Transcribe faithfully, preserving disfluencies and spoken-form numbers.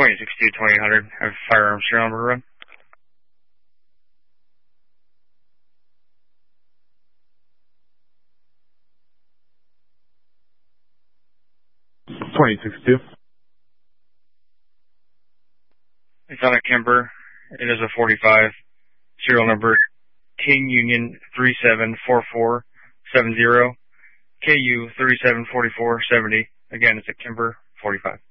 twenty sixty-two twenty-eight hundred. Have firearms serial number run. twenty sixty-two. It's on a Kemper. It is a forty-five. Serial number King Union three seven four four seven zero. K U three seven four four seven zero. Again, it's a Kemper forty-five.